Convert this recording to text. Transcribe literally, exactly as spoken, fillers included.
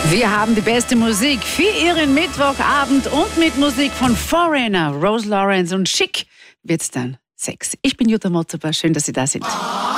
Wir haben die beste Musik für Ihren Mittwochabend und mit Musik von Foreigner, Rose Lawrence und Chic wird's dann sechs. Ich bin Jutta Motzeber, schön, dass Sie da sind.